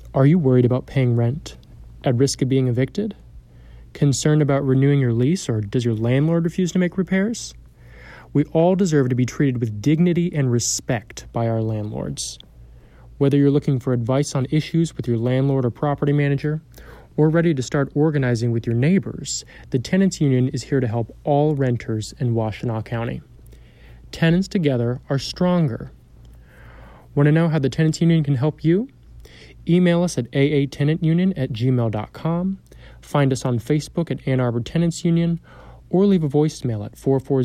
Are you worried about paying rent? At risk of being evicted? Concerned about renewing your lease, or does your landlord refuse to make repairs? We all deserve to be treated with dignity and respect by our landlords. Whether you're looking for advice on issues with your landlord or property manager, or ready to start organizing with your neighbors, the Tenants Union is here to help all renters in Washtenaw County. Tenants together are stronger. Want to know how the Tenants Union can help you? Email us at aatenantunion@gmail.com, find us on Facebook at Ann Arbor Tenants Union, or leave a voicemail at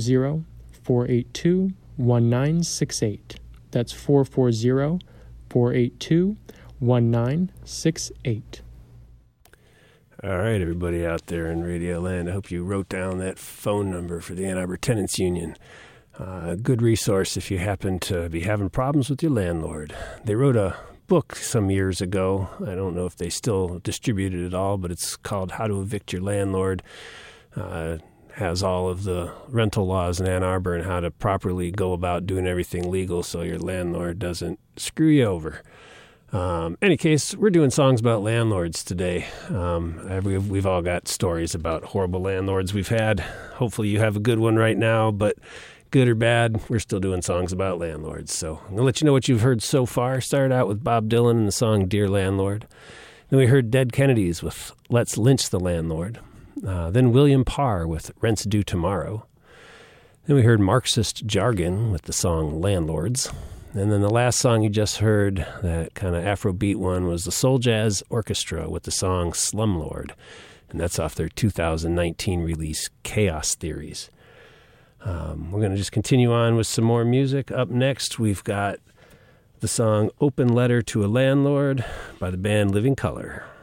440-482-1968. That's 440-482-1968. All right, everybody out there in Radio Land, I hope you wrote down that phone number for the Ann Arbor Tenants Union. A good resource if you happen to be having problems with your landlord. They wrote a book some years ago. I don't know if they still distribute it at all, but it's called How to Evict Your Landlord. Has all of the rental laws in Ann Arbor and how to properly go about doing everything legal so your landlord doesn't screw you over. Any case, we're doing songs about landlords today. We've all got stories about horrible landlords we've had. Hopefully you have a good one right now, but good or bad, we're still doing songs about landlords. So I'm going to let you know what you've heard so far. Started out with Bob Dylan and the song Dear Landlord. Then we heard Dead Kennedys with Let's Lynch the Landlord. Then William Parr with Rent's Due Tomorrow. Then we heard Marxist Jargon with the song Landlords. And then the last song you just heard, that kind of Afrobeat one, was the Soul Jazz Orchestra with the song Slumlord. And that's off their 2019 release, Chaos Theories. We're going to just continue on with some more music. Up next, we've got the song Open Letter to a Landlord by the band Living Colour.